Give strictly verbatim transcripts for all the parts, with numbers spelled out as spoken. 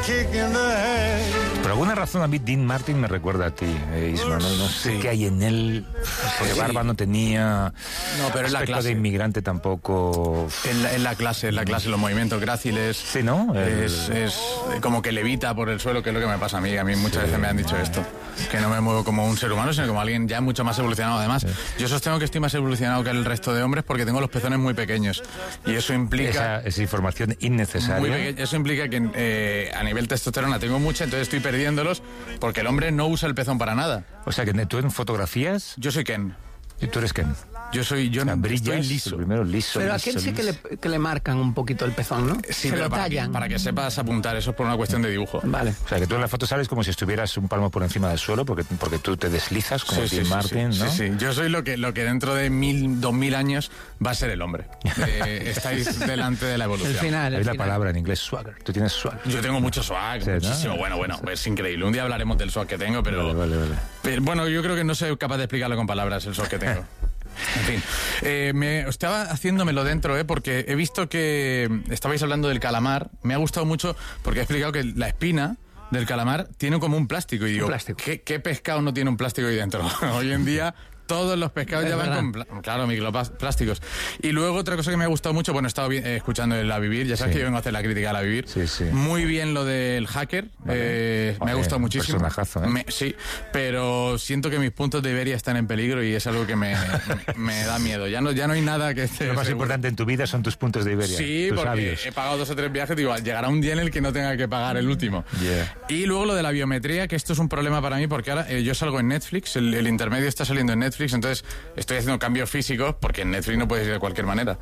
Por alguna razón a mí Dean Martin me recuerda a ti, eh, Isma, ¿no? No sé Sí. qué hay en él, porque Sí. barba no tenía, No, pero es la aspecto clase. de inmigrante tampoco. En la, en la clase, en la clase, los movimientos gráciles. Sí, ¿no? El- Es, es como que levita por el suelo, que es lo que me pasa a mí. A mí muchas veces me han dicho esto. Que no me muevo como un ser humano, sino como alguien ya mucho más evolucionado. Además, yo sostengo que estoy más evolucionado que el resto de hombres porque tengo los pezones muy pequeños. Y eso implica... Esa, esa información Muy innecesaria. pequeño. Eso implica que eh, a nivel testosterona tengo mucha, entonces estoy perdiéndolos porque el hombre no usa el pezón para nada. O sea, que tú en fotografías, Yo soy Ken. y tú eres Ken. Yo soy yo O sea, estoy brillas, liso. el primero liso. Pero a liso, aquel sí que liso. le, que le marcan un poquito el pezón, ¿no? Sí, Se pero lo para que, tallan. para que sepas apuntar, eso es por una cuestión de dibujo. Vale. O sea, que tú en la foto sales como si estuvieras un palmo por encima del suelo, porque, porque tú te deslizas como Sí, sí, Dean sí, Martin, sí, ¿no? sí, sí. Yo soy lo que, lo que dentro de mil, dos mil años va a ser el hombre. Eh, estáis delante de la El evolución. final. Hay el la final. palabra en inglés, swagger. Tú tienes swagger. Yo tengo mucho swag, Sí, ¿no? muchísimo. Bueno, bueno, es increíble. Un día hablaremos del swag que tengo, pero, Vale, vale, vale. pero bueno, yo creo que no soy capaz de explicarlo con palabras, el swag que tengo. En fin, eh, me estaba haciéndomelo dentro, ¿eh? Porque he visto que estabais hablando del calamar. Me ha gustado mucho porque he explicado que la espina del calamar tiene como un plástico. Y digo, plástico. ¿qué, qué pescado no tiene un plástico ahí dentro? Hoy en día todos los pescados Es ya van verdad. con, pla- claro, microplásticos. Y luego otra cosa que me ha gustado mucho, bueno, he estado vi- eh, escuchando el A Vivir, ya sabes Sí. que yo vengo a hacer la crítica al A Vivir. Sí, sí. Muy bien lo del hacker, eh, me ha Joder, gustado muchísimo. personajazo, ¿eh? Me- sí, pero siento que mis puntos de Iberia están en peligro y es algo que me, me da miedo. Ya no, ya no hay nada que esté Lo más seguro. importante en tu vida son tus puntos de Iberia. Sí, tus porque sabios. he pagado dos o tres viajes, digo, llegará un día en el que no tenga que pagar el último. Yeah. Y luego lo de la biometría, que esto es un problema para mí porque ahora eh, yo salgo en Netflix, el, el intermedio está saliendo en Netflix, entonces estoy haciendo cambios físicos porque en Netflix no puedes ir de cualquier manera.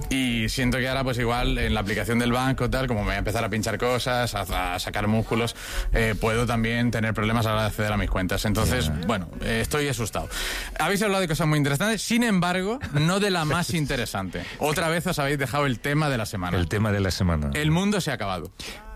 Y siento que ahora pues igual en la aplicación del banco tal, como me voy a empezar a pinchar cosas, a, a sacar músculos, eh, puedo también tener problemas a la hora de acceder a mis cuentas. Entonces, Yeah. bueno, eh, estoy asustado. Habéis hablado de cosas muy interesantes, sin embargo, no de la más interesante. Otra vez os habéis dejado el tema de la semana. El tema de la semana. El mundo se ha acabado.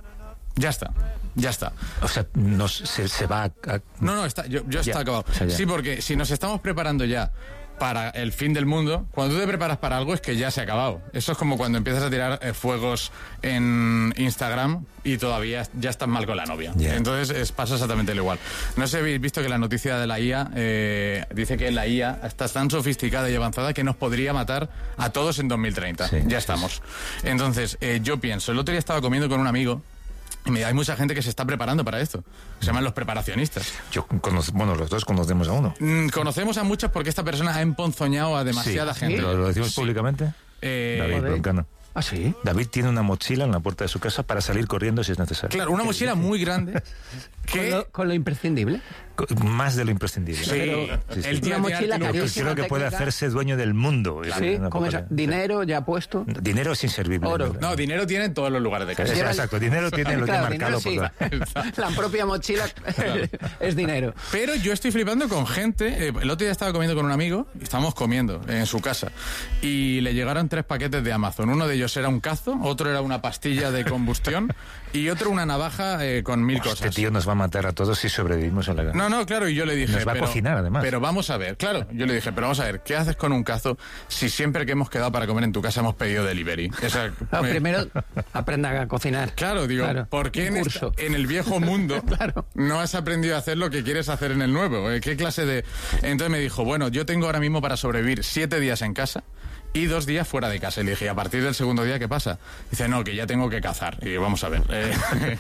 Ya está, ya está. O sea, nos, se, se va a... a- No, no, está, yo, yo Ya, está acabado. o sea, ya. Sí, porque si nos estamos preparando ya para el fin del mundo, cuando tú te preparas para algo es que ya se ha acabado. Eso es como cuando empiezas a tirar eh, fuegos en Instagram y todavía ya estás mal con la novia. Yeah. Entonces es, pasa exactamente lo igual. No sé si habéis visto que la noticia de la I A eh, dice que la I A está tan sofisticada y avanzada que nos podría matar a todos en dos mil treinta. Sí, ya sí, estamos. Entonces, eh, yo pienso, el otro día estaba comiendo con un amigo y me- hay mucha gente que se está preparando para esto. Se llaman los preparacionistas. Yo conoce- bueno, los dos conocemos a uno. Mm, conocemos a muchos porque esta persona ha emponzoñado a demasiada Sí. gente. ¿Lo, lo decimos Sí. públicamente? Eh, David joder. Broncano. ¿Ah, sí? David tiene una mochila en la puerta de su casa para salir corriendo si es necesario. claro, una mochila muy grande ¿Con que... lo, con lo imprescindible? Co- Más de lo imprescindible. Sí, Pero- Sí, sí. el tío Una tiene mochila arte Yo lujo. carísima. considero que puede técnica. hacerse dueño del mundo. Es Sí, una con esa- poca- dinero ya puesto. Dinero es inservible. Oro. No, dinero tiene en todos los lugares de casa. Es- Exacto, dinero tiene lo Claro, que he marcado. dinero sí. por la- La propia mochila es dinero. Pero yo estoy flipando con gente. eh, el otro día estaba comiendo con un amigo, y estábamos comiendo en su casa, y le llegaron tres paquetes de Amazon. Uno de ellos era un cazo, otro era una pastilla de combustión y otro una navaja eh, con mil Este cosas. tío nos va a matar a todos si sobrevivimos en la guerra. No, no, claro, y yo le dije... Nos va a pero, cocinar, además. Pero vamos a ver, claro, yo le dije, pero vamos a ver, ¿qué haces con un cazo si siempre que hemos quedado para comer en tu casa hemos pedido delivery? O sea, Claro, me- primero aprenda a cocinar. Claro, digo, Claro, ¿por qué un en, curso. esta- en el viejo mundo Claro. no has aprendido a hacer lo que quieres hacer en el nuevo? Eh, ¿Qué clase de...? Entonces me dijo, bueno, yo tengo ahora mismo para sobrevivir siete días en casa y dos días fuera de casa. Y le dije, ¿y a partir del segundo día qué pasa? Dice, no, que ya tengo que cazar. Y digo, vamos a ver. eh,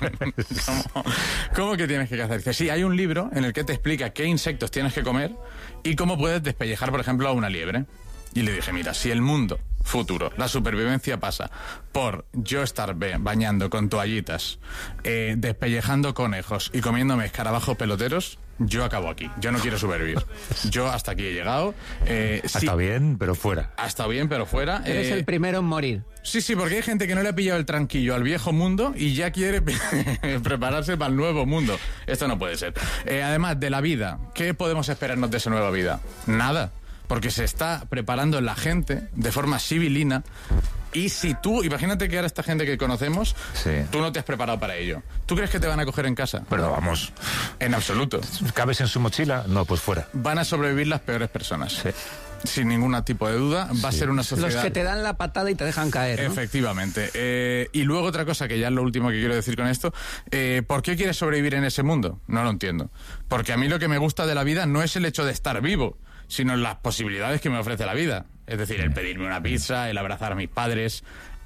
¿cómo, cómo que tienes que cazar? Dice, sí, hay un libro en el que te explica qué insectos tienes que comer y cómo puedes despellejar, por ejemplo, a una liebre. Y le dije, mira, si el mundo futuro, la supervivencia pasa por yo estar be- bañando con toallitas, eh, despellejando conejos y comiéndome escarabajos peloteros, yo acabo aquí. Yo no quiero sobrevivir. Yo hasta aquí he llegado. Eh, sí, Está bien, pero fuera. ha estado bien, pero fuera. Eres eh, el primero en morir. Sí, sí, porque hay gente que no le ha pillado el tranquillo al viejo mundo y ya quiere prepararse para el nuevo mundo. Esto no puede ser. Eh, además, de la vida, ¿qué podemos esperarnos de esa nueva vida? Nada. Porque se está preparando la gente de forma civilina. Y si tú, imagínate que ahora esta gente que conocemos, Sí. tú no te has preparado para ello. ¿Tú crees que te van a coger en casa? Pero vamos, En absoluto. ¿cabes en su mochila? No, pues fuera. Van a sobrevivir las peores personas. Sí. sin ningún tipo de duda. Va a ser una sociedad... Los que te dan la patada y te dejan caer, ¿no? Efectivamente. Eh, y luego otra cosa, que ya es lo último que quiero decir con esto, eh, ¿por qué quieres sobrevivir en ese mundo? No lo entiendo. Porque a mí lo que me gusta de la vida no es el hecho de estar vivo, sino las posibilidades que me ofrece la vida. Es decir, el pedirme una pizza, el abrazar a mis padres,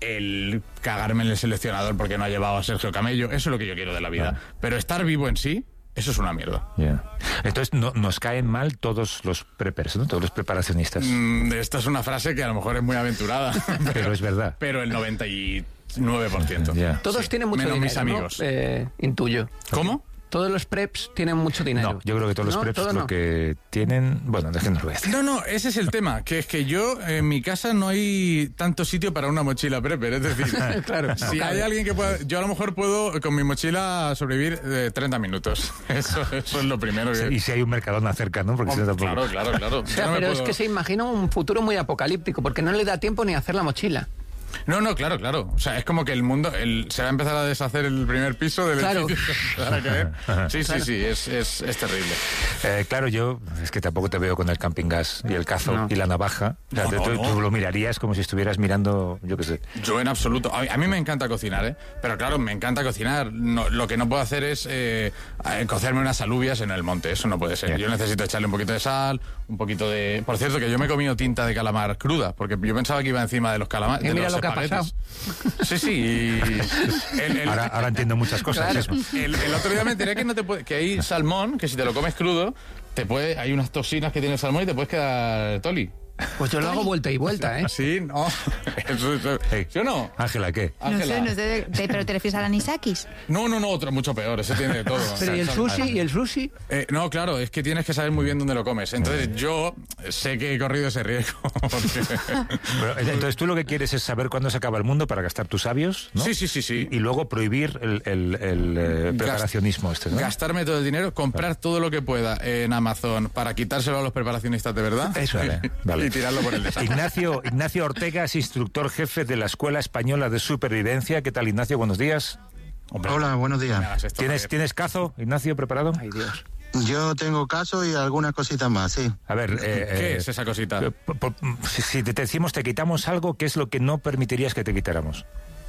el cagarme en el seleccionador porque no ha llevado a Sergio Camello. Eso es lo que yo quiero de la vida. Pero estar vivo en sí, eso es una mierda. Yeah. Entonces, no, nos caen mal todos los preppers, ¿no? Todos los preparacionistas. Mm, esta es una frase que a lo mejor es muy aventurada. pero, pero es verdad. Pero el noventa y nueve por ciento. Yeah. Todos sí, tienen mucho menos dinero, mis amigos. ¿no? Eh, intuyo. ¿Cómo? Todos los preps tienen mucho dinero. No, yo creo que todos los ¿No? preps ¿Todo lo no? que tienen... Bueno, déjenos lo decir. No, no, ese es el tema, que es que yo, en mi casa no hay tanto sitio para una mochila prepper, es decir, claro, si no hay cabe. alguien que pueda, yo a lo mejor puedo con mi mochila sobrevivir eh, treinta minutos, eso, eso es lo primero que... Y si hay un Mercadona cerca, ¿no? Porque Oh, si no tampoco... claro, claro, claro. O sea, Yo no me pero puedo- es que se imagina un futuro muy apocalíptico, porque no le da tiempo ni a hacer la mochila. No, no, claro, claro. O sea, es como que el mundo, el, se va a empezar a deshacer el primer piso del Claro. edificio. Se van a caer. Sí, sí, sí, es, es, es terrible. Eh, claro, yo es que tampoco te veo con el camping gas y el cazo No. y la navaja. O sea, No, te- no, tú, no. tú lo mirarías como si estuvieras mirando, yo qué sé. Yo en absoluto. A, a mí me encanta cocinar, ¿eh? Pero claro, me encanta cocinar. No, lo que no puedo hacer es eh, eh, cocerme unas alubias en el monte. Eso no puede ser. Bien. Yo necesito echarle un poquito de sal, un poquito de... Por cierto, que yo me he comido tinta de calamar cruda, porque yo pensaba que iba encima de los calamares. Y de mira los lo que ha espaguetis. Sí, sí. Y el, el- Ahora, ahora entiendo muchas cosas. Claro. eso. el, el otro día me enteré que no te puede, que hay salmón, que si te lo comes crudo, te puede, hay unas toxinas que tiene el salmón y te puedes quedar toli. Pues yo lo hago vuelta y vuelta, ¿eh? Sí, no. Eso, eso. Hey, ¿Sí o no? Ángela, ¿qué? No Ángela. sé, no sé, te- pero te refieres al anisakis. No, no, no, otro mucho peor. Ese tiene de todo. Pero ¿y el sushi? ¿Y el sushi? Eh, no, claro, es que tienes que saber muy bien dónde lo comes. Entonces yo sé que he corrido ese riesgo. porque- Pero, entonces tú lo que quieres es saber cuándo se acaba el mundo para gastar tus sabios, ¿no? Sí, sí, sí, sí. Y, y luego prohibir el, el- el, eh, preparacionismo este, ¿no? Gastarme todo el dinero, comprar todo lo que pueda en Amazon para quitárselo a los preparacionistas de verdad. Eso, vale, vale. Y tirarlo por el desastre. Ignacio, Ignacio Ortega es instructor jefe de la Escuela Española de Supervivencia. ¿Qué tal, Ignacio? Buenos días. Hombre, Hola, buenos me días. hagas esto, ¿Tienes, Javier. ¿Tienes cazo, Ignacio, preparado? Ay, Dios. Yo tengo caso y algunas cositas más, sí. A ver, eh, ¿Qué eh, es esa cosita? eh, por- por- si, si te decimos te quitamos algo, ¿qué es lo que no permitirías que te quitáramos?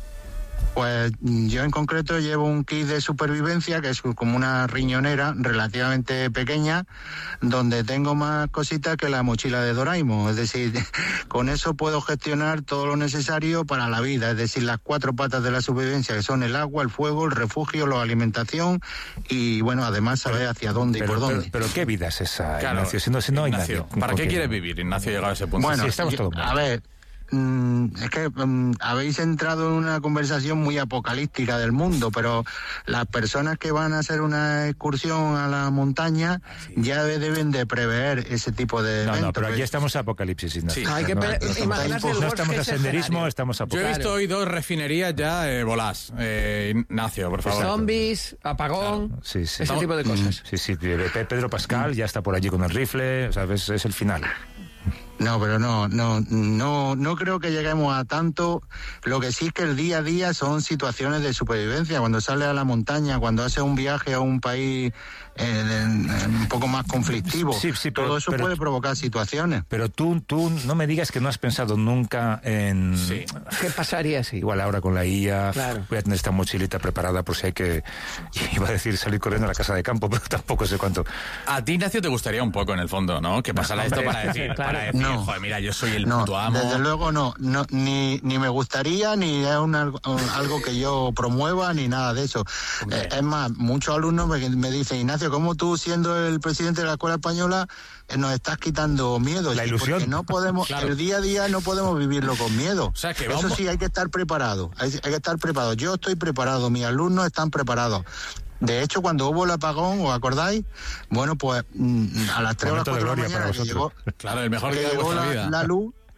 Pues mm, yo en concreto llevo un kit de supervivencia que es como una riñonera relativamente pequeña, donde tengo más cositas que la mochila de Doraemon. Es decir, con eso puedo gestionar todo lo necesario para la vida. Es decir, las cuatro patas de la supervivencia, que son el agua, el fuego, el refugio, la alimentación y, bueno, además saber hacia dónde y Pero, por pero, dónde. pero ¿qué vida es esa, Claro, Ignacio? Si no, si no hay Ignacio, nadie. ¿para ¿Con qué quién? quieres vivir, Ignacio, llegar a ese punto? Bueno, Sí, estamos yo- todos muertos. a ver, mm, es que mm, habéis entrado en una conversación muy apocalíptica del mundo, pero las personas que van a hacer una excursión a la montaña ya de- deben de prever ese tipo de No, eventos. no, pero aquí que- estamos apocalipsis, Ignacio. Sí. Hay que no, pe- no, imaginarse el no worst estamos a case senderismo, escenario. estamos a Yo he visto hoy dos refinerías ya eh, volás. Eh, Ignacio, por favor. Zombies, apagón, Sí, sí. ese tipo de cosas. Sí, sí, Pe- Pedro Pascal ya está por allí con el rifle, o sea, es, es el final. No, pero no, no, no, no creo que lleguemos a tanto. Lo que sí es que el día a día son situaciones de supervivencia. Cuando sales a la montaña, cuando haces un viaje a un país eh, en- en un poco más conflictivo, Sí, sí, pero- todo eso pero- puede provocar situaciones. Pero tú, tú no me digas que no has pensado nunca en... Sí. ¿Qué pasaría si? Igual ahora con la I A, Claro. voy a tener esta mochilita preparada por si hay que... Iba a decir salir corriendo a la casa de campo, pero tampoco sé cuánto. A ti, Ignacio, te gustaría un poco, en el fondo, ¿no? Que pasara esto para decir, Claro. para decir No. joder, mira, yo soy el No, puto amo. desde luego no, no ni, ni me gustaría, ni es un algo, un- algo que yo promueva, ni nada de eso. Eh, es más, muchos alumnos me, me dicen, Ignacio, ¿cómo tú, siendo el presidente de la Escuela Española, eh, nos estás quitando miedo? La Sí, ilusión. Porque no podemos, Claro. el día a día no podemos vivirlo con miedo. O sea, que Eso vamos- sí, hay que estar preparado, hay, hay que estar preparado. Yo estoy preparado, mis alumnos están preparados. De hecho, cuando hubo el apagón, ¿os acordáis? Bueno, pues mm, a las tres o las Momento de cuatro de la gloria mañana para que llegó, vosotros. Claro, el mejor que día de llegó vuestra la, vida. la luz,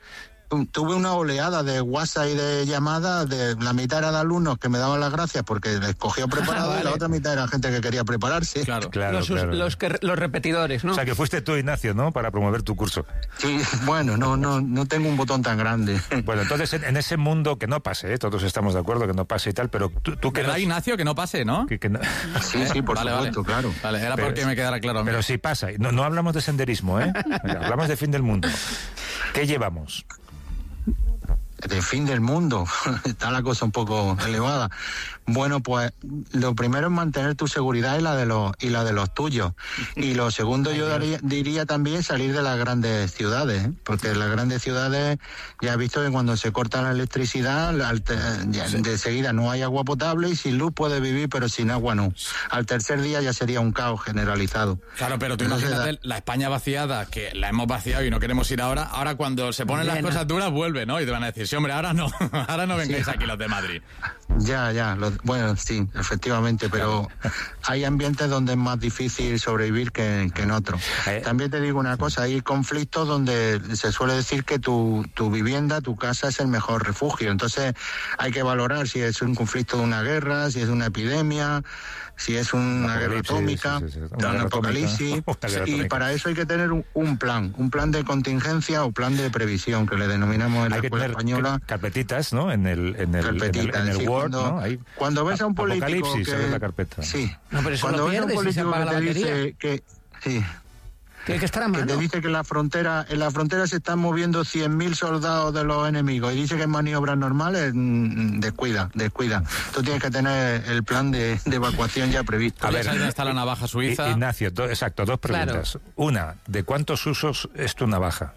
tuve una oleada de WhatsApp y de llamadas, de la mitad era de alumnos que me daban las gracias porque les cogía preparado, vale. y la otra mitad era gente que quería prepararse. Claro. Claro, los, claro. los, que, los repetidores, ¿no? O sea, que fuiste tú, Ignacio, ¿no? Para promover tu curso. Sí, bueno, no, no, no tengo un botón tan grande. Bueno, entonces, en, en ese mundo que no pase, ¿eh? Todos estamos de acuerdo que no pase y tal, pero tú, tú que ¿Verdad, nos- Ignacio, que no pase, no? que- que no- Sí, sí, por Vale, supuesto, vale. claro. Vale, era Pero- porque me quedara claro a mí. Pero sí pasa. No, no hablamos de senderismo, ¿eh? Hablamos de fin del mundo. ¿Qué llevamos? De fin del mundo, está la cosa un poco elevada. Bueno, pues lo primero es mantener tu seguridad y la de los y la de los tuyos. Y lo segundo yo daría, diría también salir de las grandes ciudades, ¿eh? Porque en las grandes ciudades ya he visto que cuando se corta la electricidad, la alter- ya de seguida no hay agua potable y sin luz puedes vivir, pero sin agua no. Al tercer día ya sería un caos generalizado. Claro, pero tú Entonces, imagínate la España vaciada, que la hemos vaciado y no queremos ir ahora. Ahora cuando se ponen las Llena. cosas duras, vuelve, ¿no? Y te van a decir, sí, hombre, ahora no. Ahora no vengáis Sí. aquí los de Madrid. Ya, ya, lo- bueno, sí, efectivamente, pero hay ambientes donde es más difícil sobrevivir que, que en otros. Eh. También te digo una cosa, hay conflictos donde se suele decir que tu, tu vivienda, tu casa es el mejor refugio, entonces hay que valorar si es un conflicto de una guerra, si es una epidemia, si es una guerra Apocalipsis, atómica, sí, sí, sí, una un guerra apocalipsis, atómica, una guerra y atómica. para eso hay que tener un, un plan, un plan de contingencia o plan de previsión, que le denominamos en la Hay que escuela tener española. carpetitas, ¿no? En el, en el, en el, Carpetitas, en el sí, Word, cuando, ¿no? Ahí- cuando ves a un político Apocalipsis, que, ¿sabes la carpeta? Sí. No, pero eso cuando lo ves a un pierdes si se político apaga que la te batería. dice que sí, Tiene que estar a que te mano. dice que en la frontera, en la frontera se están moviendo cien mil soldados de los enemigos y dice que en maniobras normales, mm, descuida, descuida. Tú tienes que tener el plan de, de evacuación ya previsto. A A ver, ver. sabes dónde está la navaja suiza. I- Ignacio, do- exacto, dos Claro. preguntas. Una, ¿de cuántos usos es tu navaja?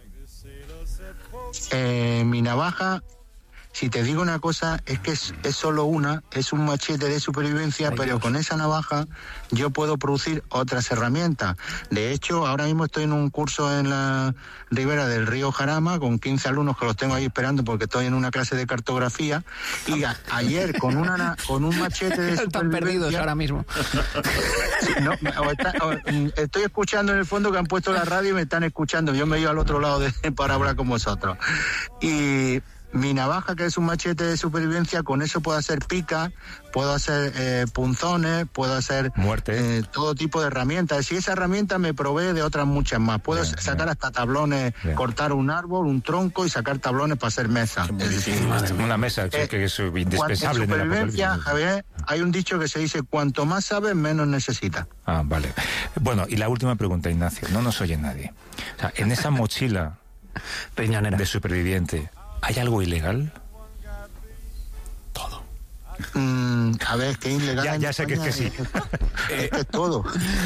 Eh, mi navaja, si te digo una cosa, es que es, es solo una, es un machete de supervivencia, Ay, pero Dios. con esa navaja yo puedo producir otras herramientas. De hecho, ahora mismo estoy en un curso en la ribera del río Jarama con quince alumnos que los tengo ahí esperando porque estoy en una clase de cartografía y a- ayer con una na- con un machete de Están perdidos supervivencia ahora mismo. no, o está- o, mm, estoy escuchando en el fondo que han puesto la radio y me están escuchando. Yo me he ido al otro lado de, para hablar con vosotros. Y mi navaja, que es un machete de supervivencia, con eso puedo hacer picas, puedo hacer eh, punzones, puedo hacer Muerte. eh, todo tipo de herramientas. Y esa herramienta me provee de otras muchas más. Puedo Bien, sacar bien. hasta tablones, Bien. cortar un árbol, un tronco y sacar tablones para hacer mesas. Es decir, Una mesa que, Eh, que es cuan- indispensable en en el supervivencia, apocalipsis. Javier, hay un dicho que se dice: cuanto más sabes, menos necesitas. Ah, vale. Bueno, y la última pregunta, Ignacio. No nos oye nadie. O sea, en esa mochila Riñonera. de superviviente, ¿hay algo ilegal? Mm, a ver, que ilegal. Ya- en ya sé que es que sí. España Es, es que es todo.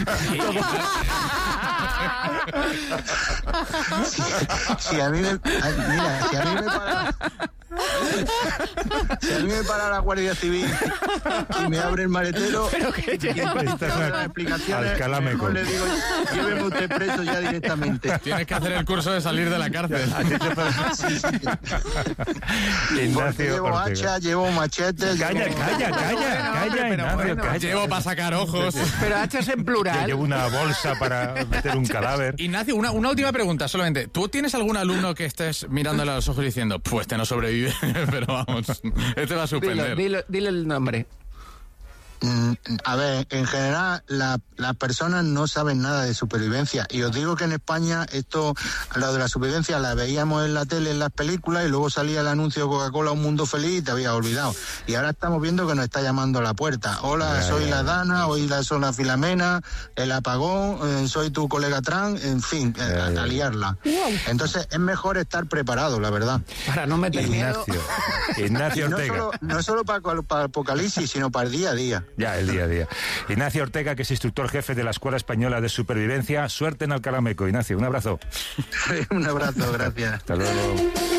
si, si a mí me, a- mira, si a mí me para, si a mí me para la Guardia Civil y me abre el maletero, y Esta es para una- las explicaciones, Alcalá Meco. mejor le digo, lléveme usted preso ya directamente. Tienes que hacer el curso de salir de la cárcel. Porque Ignacio llevo Ortega. hacha, llevo machete. Calla, llevo- calla, calla, calla, Ignacio, bueno. calla. Llevo para sacar ojos. Pero hachas en Yo plural. llevo una bolsa para meter un cadáver. Ignacio, una, una última pregunta solamente. ¿Tú tienes algún alumno que estés mirándole a los ojos y diciendo, pues este no sobrevive, pero vamos, este va a Dilo, suspender? dilo, dile el nombre. Mm, A ver, en general la- las personas no saben nada de supervivencia y os digo que en España esto, lo de la supervivencia la veíamos en la tele, en las películas y luego salía el anuncio de Coca-Cola Un Mundo Feliz y te habías olvidado. Y ahora estamos viendo que nos está llamando a la puerta. Hola, Ya, soy ya, la ya. Dana, hoy la soy la Filomena, el apagón, eh, soy tu colega Tran, en fin, eh, Ya, ya, a liarla. Entonces es mejor estar preparado, la verdad. Para no meter miedo. Ignacio. Y Ignacio no Ortega. solo, no solo para, para el apocalipsis, sino para el día a día. Ya, el día a día. Ignacio Ortega, que es instructor jefe de la Escuela Española de Supervivencia. Suerte en Alcalá Meco, Ignacio. Un abrazo. Un abrazo, gracias. Hasta luego.